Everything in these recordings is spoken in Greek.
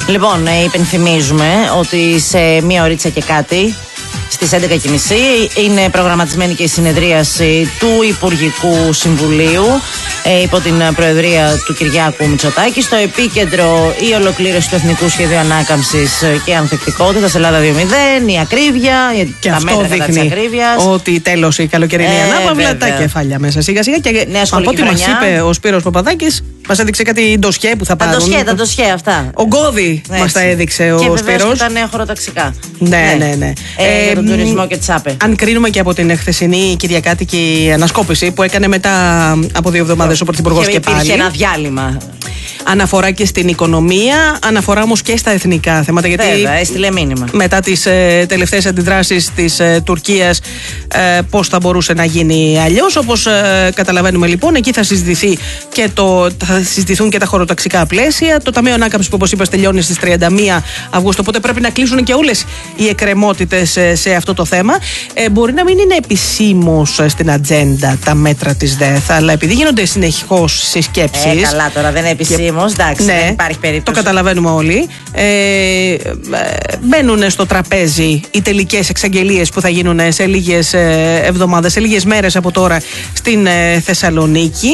Λοιπόν, υπενθυμίζουμε ότι σε μία ωρίτσα και κάτι, στις 11.30 είναι προγραμματισμένη και η συνεδρίαση του Υπουργικού Συμβουλίου υπό την προεδρία του Κυριάκου Μητσοτάκη. Στο επίκεντρο η ολοκλήρωση του Εθνικού Σχεδίου Ανάκαμψης και Ανθεκτικότητας Ελλάδα 2.0, η ακρίβεια, και τα αυτό μέτρα κατά της ακρίβειας. ότι τέλος η καλοκαιρινή ανάπαυλα, τα κεφάλια μέσα σιγά σιγά. Και από ό,τι μας είπε ο Σπύρος Παπαδάκης, μας έδειξε κάτι ντοσιέ που θα πάρουν. Τα ντοσιέ αυτά. Ογκώδη μας τα έδειξε ο Σπύρος. Και βεβαίως και τα νέα χωροταξικά. Ναι. Για τον τουρισμό και τσάπε. Αν κρίνουμε και από την χθεσινή κυριακάτικη ανασκόπηση που έκανε μετά από 2 εβδομάδες ο Πρωθυπουργός και πάλι. Υπήρχε ένα διάλειμμα. Αναφορά και στην οικονομία, αναφορά όμως και στα εθνικά θέματα. Γιατί βέβαια, έστειλε μήνυμα. Μετά τις τελευταίες αντιδράσεις της Τουρκίας, πώς θα μπορούσε να γίνει αλλιώς. Όπως καταλαβαίνουμε λοιπόν, εκεί θα συζητηθούν και τα χωροταξικά πλαίσια. Το Ταμείο Ανάκαμψης που, όπως είπες, τελειώνει στις 31 Αυγούστου. Οπότε πρέπει να κλείσουν και όλες οι εκκρεμότητες σε αυτό το θέμα. Μπορεί να μην είναι επισήμως στην ατζέντα τα μέτρα της ΔΕΘ, αλλά επειδή γίνονται συνεχώς συσκέψεις. Καλά, τώρα δεν είναι επισήμως. Εντάξει, ναι, δεν υπάρχει περίπτωση. Το καταλαβαίνουμε όλοι. Μπαίνουν στο τραπέζι οι τελικές εξαγγελίες που θα γίνουν σε λίγες εβδομάδες, σε λίγες μέρες από τώρα στην Θεσσαλονίκη.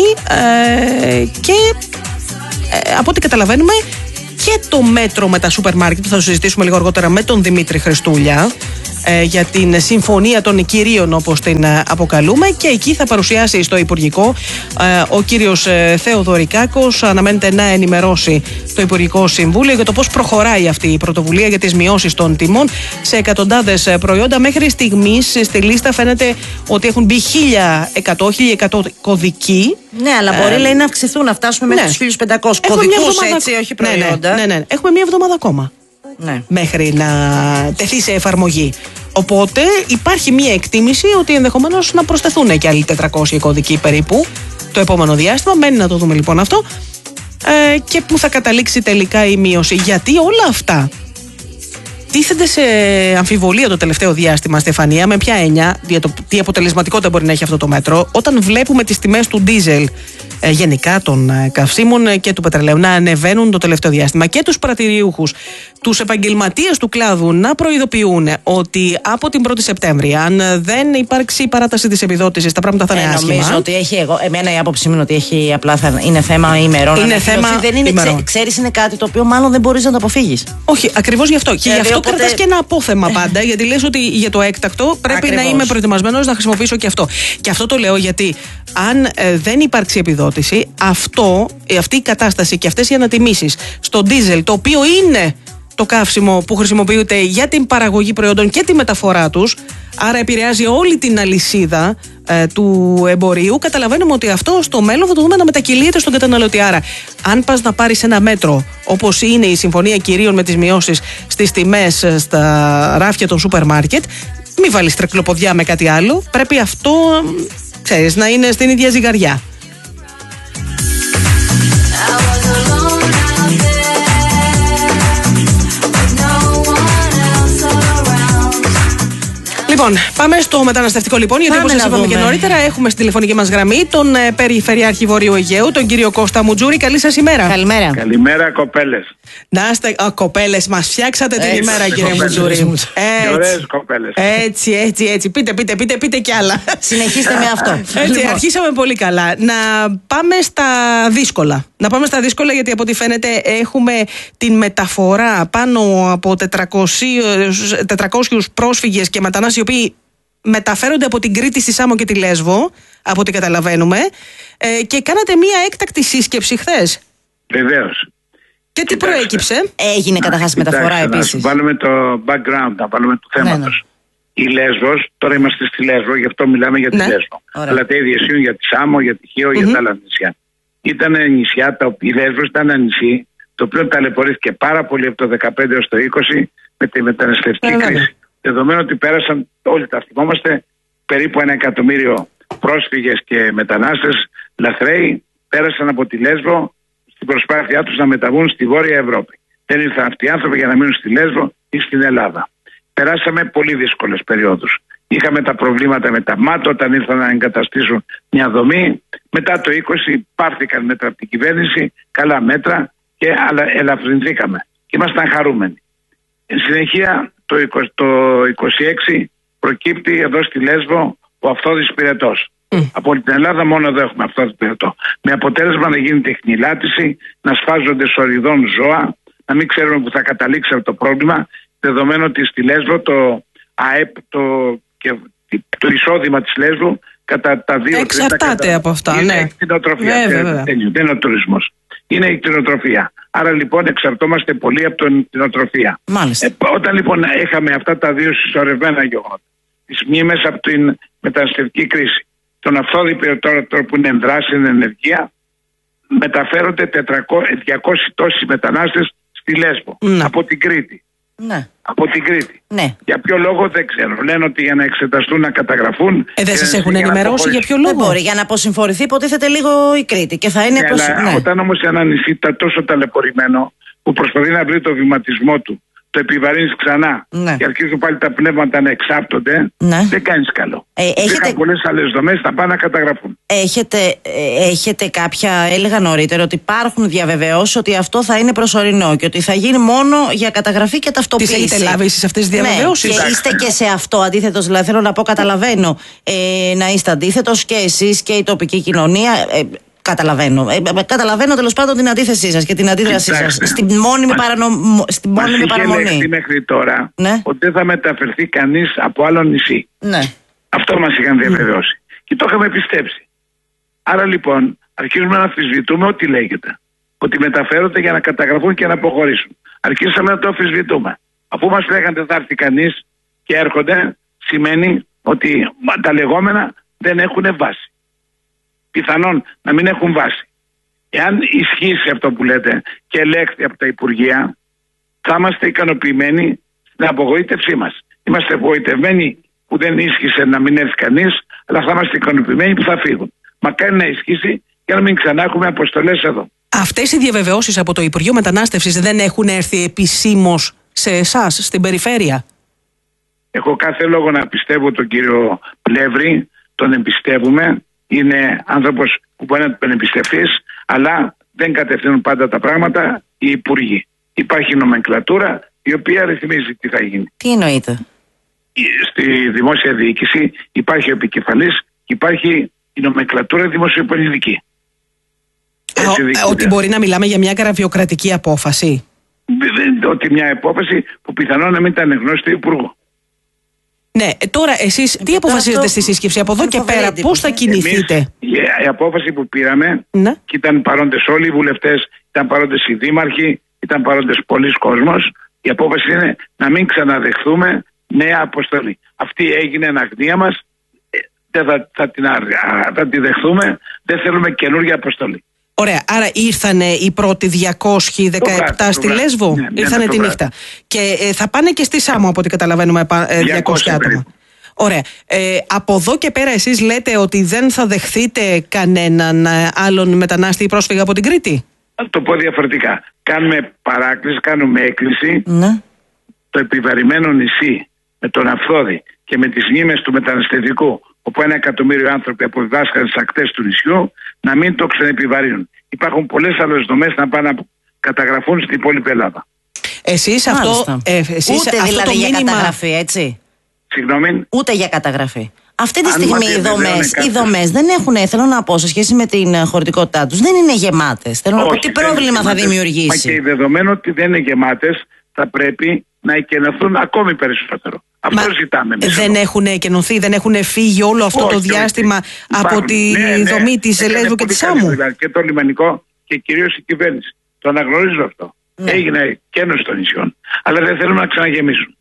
Και από ό,τι καταλαβαίνουμε, και το μέτρο με τα σούπερ μάρκετ, θα το συζητήσουμε λίγο αργότερα με τον Δημήτρη Χριστούλια, για την συμφωνία των κυρίων, όπως την αποκαλούμε, και εκεί θα παρουσιάσει στο Υπουργικό ο κύριος Θεοδωρικάκος. Αναμένεται να ενημερώσει το Υπουργικό Συμβούλιο για το πώς προχωράει αυτή η πρωτοβουλία για τις μειώσεις των τιμών σε εκατοντάδες προϊόντα. Μέχρι στιγμής στη λίστα φαίνεται ότι έχουν μπει 1.100 κωδικοί. Ναι, αλλά μπορεί λέει να αυξηθούν, να φτάσουμε μέχρι τους 1.500 κωδικούς, έτσι, όχι προϊόντα. Ναι. Έχουμε μία εβδομάδα ακόμα. Ναι. Μέχρι να τεθεί σε εφαρμογή. Οπότε υπάρχει μία εκτίμηση ότι ενδεχομένως να προσθεθούν και άλλοι 400 κωδικοί περίπου το επόμενο διάστημα. Μένει να το δούμε λοιπόν αυτό, και που θα καταλήξει τελικά η μείωση. Γιατί όλα αυτά τίθενται σε αμφιβολία το τελευταίο διάστημα, Στεφανία, με ποια έννοια, για το τι αποτελεσματικότητα μπορεί να έχει αυτό το μέτρο, όταν βλέπουμε τις τιμές του ντίζελ, γενικά των καυσίμων και του πετρελαίου, να ανεβαίνουν το τελευταίο διάστημα, και τους πρατηριούχους, τους επαγγελματίες του κλάδου να προειδοποιούν ότι από την 1η Σεπτέμβρη, αν δεν υπάρξει παράταση της επιδότησης, τα πράγματα θα είναι άσχημα. Νομίζω ότι εμένα η άποψη μου είναι ότι είναι θέμα ημερών. Είναι θέμα ημερών. Ξέρεις, είναι κάτι το οποίο μάλλον δεν μπορείς να το αποφύγεις. Όχι, ακριβώς γι' αυτό. Και γι' αυτό κρατάς και ένα απόθεμα πάντα, γιατί λες ότι για το έκτακτο πρέπει να είμαι προετοιμασμένος να χρησιμοποιήσω και αυτό. Και αυτό το λέω γιατί αν δεν υπάρξει επιδότηση, αυτή η κατάσταση και αυτές οι ανατιμήσεις στο ντίζελ, το οποίο είναι το καύσιμο που χρησιμοποιείται για την παραγωγή προϊόντων και τη μεταφορά τους, άρα επηρεάζει όλη την αλυσίδα του εμπορίου, καταλαβαίνουμε ότι αυτό στο μέλλον θα το δούμε να μετακυλείται στον καταναλωτή. Άρα, αν πας να πάρεις ένα μέτρο όπως είναι η συμφωνία κυρίων με τις μειώσεις στις τιμές στα ράφια των σούπερ μάρκετ, μην βάλεις τρεκλοποδιά με κάτι άλλο. Πρέπει αυτό, ξέρεις, να είναι στην ίδια ζυγαριά. Λοιπόν, πάμε στο μεταναστευτικό λοιπόν, γιατί όπως σας είπαμε και νωρίτερα, έχουμε στη τηλεφωνική μας γραμμή τον Περιφερειάρχη Βορείου Αιγαίου, τον κύριο Κώστα Μουτζούρη. Καλή σας ημέρα. Καλημέρα, κοπέλες. Να είστε, κοπέλες, μας φτιάξατε την ημέρα, κύριε Μουτζούρη. Ωραίες κοπέλες. Έτσι. Πείτε κι άλλα. Συνεχίστε με αυτό. Έτσι, αρχίσαμε πολύ καλά. Να πάμε στα δύσκολα. Γιατί από ό,τι φαίνεται έχουμε την μεταφορά πάνω από 400 πρόσφυγες και μετανάστες, οι οποίοι μεταφέρονται από την Κρήτη στη Σάμο και τη Λέσβο, από ό,τι καταλαβαίνουμε, και κάνατε μία έκτακτη σύσκεψη χθες. Βεβαίως. Και τι προέκυψε? Έγινε καταρχάς μεταφορά επίσης. Να βάλουμε το background, να βάλουμε το θέματος. Η Λέσβος, τώρα είμαστε στη Λέσβο, γι' αυτό μιλάμε για τη Λέσβο. Αλλά τα ίδια ισχύουν για τη Σάμο, για τη Χίο, για τα άλλα νησιά. Ήταν νησιά, η Λέσβος ήταν ένα νησί, το οποίο ταλαιπωρήθηκε πάρα πολύ από το 2015 έως το 2020 με τη μεταναστευτική κρίση. Δεδομένου ότι πέρασαν, όλοι τα θυμόμαστε, περίπου 1 εκατομμύριο πρόσφυγες και μετανάστες λαθρέοι πέρασαν από τη Λέσβο στην προσπάθειά τους να μεταβούν στη Βόρεια Ευρώπη. Δεν ήρθαν αυτοί οι άνθρωποι για να μείνουν στη Λέσβο ή στην Ελλάδα. Περάσαμε πολύ δύσκολες περιόδους. Είχαμε τα προβλήματα με τα ΜΑΤ όταν ήρθαν να εγκαταστήσουν μια δομή. Μετά το 20 πάρθηκαν μέτρα από την κυβέρνηση, καλά μέτρα, και ελαφρυνθήκαμε. και ήμασταν χαρούμενοι. Εν συνεχεία το 26 προκύπτει εδώ στη Λέσβο ο Αυθόδης πυρετός. Από την Ελλάδα μόνο εδώ έχουμε Αυθόδη πυρετό. Με αποτέλεσμα να γίνει τεχνηλάτηση, να σφάζονται σοριδών ζώα, να μην ξέρουμε που θα καταλήξει αυτό το πρόβλημα, δεδομένου ότι στη Λέσβο το ΑΕΠ, το εισόδημα της Λέσβου κατά τα 2 εξαρτάται από αυτά. Είναι η κτηνοτροφία. Δεν είναι ο τουρισμός. Είναι η κτηνοτροφία. Άρα λοιπόν εξαρτώμαστε πολύ από την κτηνοτροφία. Όταν λοιπόν είχαμε αυτά τα δύο συσσωρευμένα γεγονότα, τις μνήμες από την μεταναστευτική κρίση, τον Αυθόδη πυρετό που είναι ενδράση, είναι ενεργεία, μεταφέρονται 200 τόσοι μετανάστες στη Λέσβο από την Κρήτη. Ναι. Από την Κρήτη. Ναι. Για ποιο λόγο δεν ξέρω. Λένε ότι για να εξεταστούν, να καταγραφούν. Δεν σας έχουν ενημερώσει για ποιο λόγο? Δεν μπορεί. Για να αποσυμφορηθεί, υποτίθεται λίγο η Κρήτη. Και θα είναι Όταν όμως ένα νησί τόσο ταλαιπωρημένο που προσπαθεί να βρει το βηματισμό του, το επιβαρύνεις ξανά και αρχίζουν πάλι τα πνεύματα να εξάπτονται, δεν κάνεις καλό. Είχαν πολλές άλλες δομές, θα πάνε να καταγραφούν. Έχετε κάποια, έλεγα νωρίτερα, ότι υπάρχουν διαβεβαιώσεις ότι αυτό θα είναι προσωρινό και ότι θα γίνει μόνο για καταγραφή και ταυτοποίηση. Τις έχετε λάβει εσείς αυτές τις διαβεβαιώσεις? Και είστε και σε αυτό αντίθετος, δηλαδή θέλω να πω, καταλαβαίνω να είστε αντίθετος και εσείς και η τοπική κοινωνία. Καταλαβαίνω τέλος πάντων την αντίθεσή σας και την αντίδρασή σας στην μόνιμη παραμονή. Είχε μέχρι τώρα ότι δεν θα μεταφερθεί κανείς από άλλο νησί. Αυτό μας είχαν διαβεβαιώσει. Και το είχαμε πιστέψει. Άρα λοιπόν αρχίζουμε να αμφισβητούμε ό,τι λέγεται. Ότι μεταφέρονται για να καταγραφούν και να αποχωρήσουν. Αρχίσαμε να το αμφισβητούμε. Αφού μας λέγανε δεν θα έρθει κανείς και έρχονται, σημαίνει ότι τα λεγόμενα δεν έχουν βάση. Πιθανόν να μην έχουν βάση. Εάν ισχύσει αυτό που λέτε και ελέγχθη από τα Υπουργεία, θα είμαστε ικανοποιημένοι στην απογοήτευσή μας. Είμαστε απογοητευμένοι που δεν ίσχυσε να μην έρθει κανείς, αλλά θα είμαστε ικανοποιημένοι που θα φύγουν. Μακάρι να ισχύσει για να μην ξανά έχουμε αποστολές εδώ. Αυτές οι διαβεβαιώσεις από το Υπουργείο Μετανάστευσης δεν έχουν έρθει επισήμως σε εσάς, στην περιφέρεια? Έχω κάθε λόγο να πιστεύω τον κύριο Πλεύρη, τον εμπιστεύουμε. Είναι άνθρωπος που μπορεί να τον εμπιστευτείς, αλλά δεν κατευθύνουν πάντα τα πράγματα οι υπουργοί. Υπάρχει νομενκλατούρα η οποία ρυθμίζει τι θα γίνει. Τι εννοείται? Στη δημόσια διοίκηση υπάρχει ο επικεφαλής και υπάρχει η νομενκλατούρα δημοσιοπολιτική. Ότι μπορεί να μιλάμε για μια γραφειοκρατική απόφαση? Ότι μια απόφαση που πιθανόν να μην ήταν γνώστη του Υπουργού. Ναι, τώρα εσείς τι αποφασίζετε στη σύσκεψη από εδώ και πέρα, πώς θα κινηθείτε? Η απόφαση που πήραμε, και ήταν παρόντες όλοι οι βουλευτές, ήταν παρόντες οι δήμαρχοι, ήταν παρόντες πολλοί κόσμος, η απόφαση είναι να μην ξαναδεχθούμε νέα αποστολή. Αυτή έγινε εν αγνία μας, δεν θα τη δεχθούμε, δεν θέλουμε καινούργια αποστολή. Ωραία, άρα ήρθανε οι πρώτοι 217 στη Λέσβο, ήρθανε τη νύχτα. Και θα πάνε και στη Σάμο από ό,τι καταλαβαίνουμε 200 άτομα. Ωραία. Από εδώ και πέρα εσείς λέτε ότι δεν θα δεχθείτε κανέναν άλλον μετανάστη ή πρόσφυγα από την Κρήτη? Θα το πω διαφορετικά. Κάνουμε παράκληση, κάνουμε έκκληση. Το επιβαρημένο νησί με τον Αυθόδη και με τις μνήμες του μεταναστευτικού, όπου 1 εκατομμύριο άνθρωποι αποδιδάσκαν στις ακτές του νησιού, να μην το ξαναεπιβαρύνουν. Υπάρχουν πολλές άλλες δομές να πάνε να καταγραφούν στην υπόλοιπη Ελλάδα. Εσείς αυτό. Ούτε αυτό δηλαδή για καταγραφή, έτσι. Συγγνώμη. Ούτε για καταγραφή. Αυτή τη στιγμή οι δομές δεν έχουν, θέλω να πω, σε σχέση με την χωρητικότητά τους, δεν είναι γεμάτες. Θέλω να πω τι πρόβλημα θα δημιουργήσει. Μα και δεδομένου ότι δεν είναι γεμάτες, θα πρέπει να εκενωθούν ακόμη περισσότερο. Αυτό ζητάμε. Δεν έχουν εκενωθεί, δεν έχουν φύγει όλο αυτό το διάστημα από τη δομή της Λέσβου και της Σάμου? Και το λιμανικό και κυρίως η κυβέρνηση. Το αναγνωρίζω αυτό. Έγινε κένωση των νησιών. Αλλά δεν θέλουμε να ξαναγεμίσουν.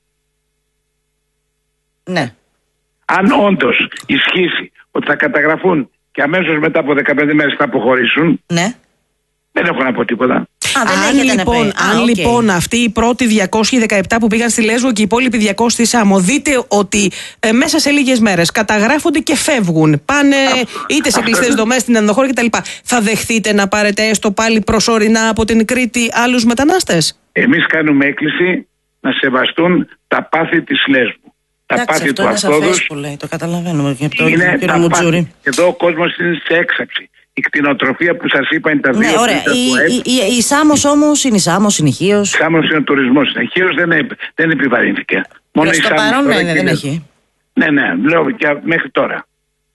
Ναι. Αν όντως ισχύσει ότι θα καταγραφούν και αμέσως μετά από 15 μέρες θα αποχωρήσουν, δεν έχω να πω τίποτα. Αν λοιπόν αυτοί οι πρώτοι 217 που πήγαν στη Λέσβο και οι υπόλοιποι 200 στη Σάμο, δείτε ότι μέσα σε λίγες μέρες καταγράφονται και φεύγουν, πάνε είτε σε κλειστές δομές στην ενδοχώρα κτλ. Θα δεχθείτε να πάρετε έστω πάλι προσωρινά από την Κρήτη άλλους μετανάστες? Εμείς κάνουμε έκκληση να σεβαστούν τα πάθη της Λέσβου. Τα πάθη αυτό του Αυθόδους. Το καταλαβαίνουμε και από τον κύριο Μουτζούρη. Εδώ ο κόσμος είναι σε έξαψη. η κτηνοτροφία που σας είπα είναι τα δύο. Ναι, ωραία. Η Σάμος όμως είναι η Σάμος, είναι η Χίος. Η Σάμος είναι ο τουρισμός. Η Χίος δεν επιβαρύνθηκε. Μόνο η Σάμος. Στο παρόν δεν έχει. Ναι, λέω και μέχρι τώρα.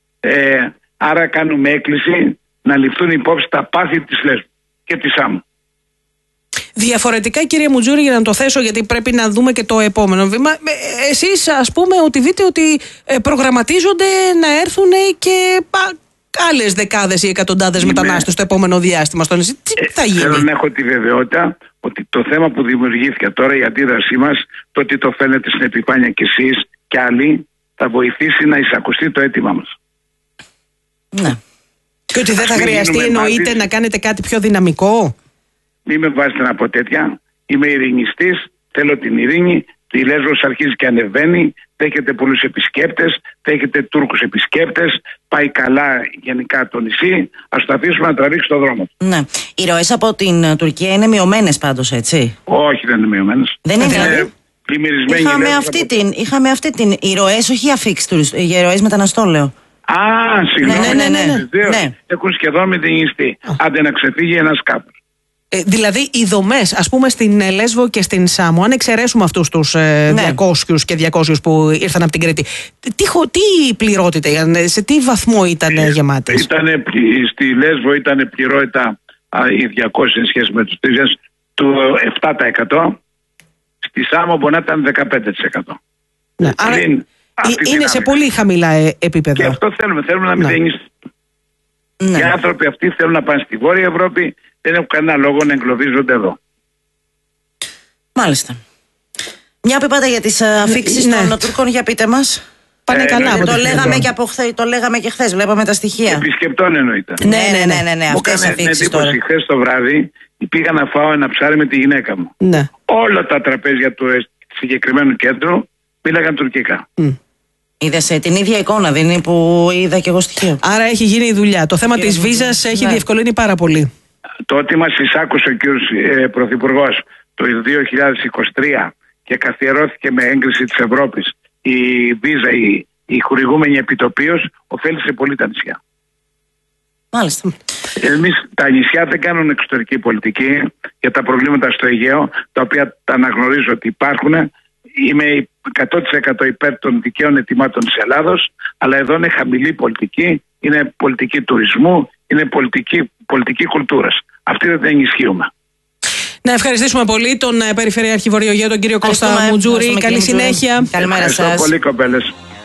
Άρα κάνουμε έκκληση να ληφθούν υπόψη τα πάθη της Λέσβου και της Σάμου. Διαφορετικά, κύριε Μουτζούρη, για να το θέσω, γιατί πρέπει να δούμε και το επόμενο βήμα. Εσείς, ας πούμε, ότι δείτε ότι προγραμματίζονται να έρθουν και άλλες δεκάδες ή εκατοντάδες μετανάστες στο επόμενο διάστημα στο νησί. Τι θα γίνει? Θέλω να έχω τη βεβαιότητα ότι το θέμα που δημιουργήθηκε τώρα, η αντίδρασή μας, το ότι το φαίνεται στην επιφάνεια κι εσείς και άλλοι, θα βοηθήσει να εισακουστεί το αίτημά μας. Ναι. Και ότι δεν θα χρειαστεί, εννοείται, να κάνετε κάτι πιο δυναμικό. Μην με βάζετε να πω τέτοια. Είμαι ειρηνιστής, θέλω την ειρήνη. Η Λέσβος αρχίζει και ανεβαίνει, δέχεται πολλούς επισκέπτες, δέχεται Τούρκους επισκέπτες, πάει καλά γενικά το νησί. Ας το αφήσουμε να τραβήξει στο δρόμο του. Ναι. Οι ροές από την Τουρκία είναι μειωμένες πάντως, έτσι? Όχι, δεν είναι μειωμένες. Δεν είναι δηλαδή? Είχαμε αυτή την. Οι ροές, όχι οι αφήξεις, οι ροές μεταναστών, λέω. Συγγνώμη. Ναι. Έχουν σχεδόν μετεινιστεί. Άντε να ξεφύγει ένας κάπου. Δηλαδή οι δομές, ας πούμε, στην Λέσβο και στην Σάμο, αν εξαιρέσουμε αυτούς τους 200 και 200 που ήρθαν από την Κρήτη, τι πληρότητα ήταν, σε τι βαθμό ήταν γεμάτες? Στη Λέσβο ήταν πληρότητα οι 200 σε σχέση με τους 3 του 7%. Στη Σάμο μπορεί να ήταν 15%. Ναι. Άρα είναι σε πολύ χαμηλά επίπεδα. Και αυτό θέλουμε να μηδενιστεί. Οι άνθρωποι αυτοί θέλουν να πάνε στη Βόρεια Ευρώπη, δεν έχουν κανένα λόγο να εγκλωβίζονται εδώ. Μάλιστα. Μια που είπατε για τις αφήξεις των Τούρκων, για πείτε μας. Πάνε καλά. Το λέγαμε και χθες, βλέπαμε τα στοιχεία. Επισκεπτών εννοείται. Ναι, αυτές οι αφήξεις τώρα. Χθες το βράδυ πήγα να φάω ένα ψάρι με τη γυναίκα μου. Ναι. Όλα τα τραπέζια του συγκεκριμένου κέντρου μίλαγαν τουρκικά. Είδες την ίδια εικόνα, δεν είναι, που είδα και εγώ στοιχείο? Άρα έχει γίνει η δουλειά. Το θέμα της βίζας έχει διευκολύνει πάρα πολύ. Το ότι μας εισάκουσε ο κύριος Πρωθυπουργός το 2023 και καθιερώθηκε με έγκριση της Ευρώπης η βίζα, η χορηγούμενη επιτοπίως, ωφέλησε πολύ τα νησιά. Μάλιστα. Τα νησιά δεν κάνουν εξωτερική πολιτική για τα προβλήματα στο Αιγαίο, τα οποία τα αναγνωρίζω ότι υπάρχουν. Είμαι 100% υπέρ των δικαίων αιτημάτων της Ελλάδος, αλλά εδώ είναι χαμηλή πολιτική, είναι πολιτική τουρισμού, είναι πολιτική κουλτούρας. Αυτή δεν την ενισχύουμε. Να ευχαριστήσουμε πολύ τον Περιφερειάρχη Βορειογαίου, τον κύριο Κώστα Μουτζούρη. Καλή συνέχεια. Καλημέρα σας. Ευχαριστώ πολύ, κοπέλες.